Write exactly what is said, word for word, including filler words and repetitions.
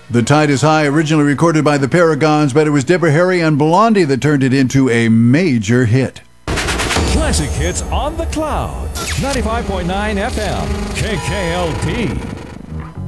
The Tide is High, originally recorded by the Paragons, but it was Deborah Harry and Blondie that turned it into a major hit. Classic hits on the cloud. ninety-five point nine F M, K K L P.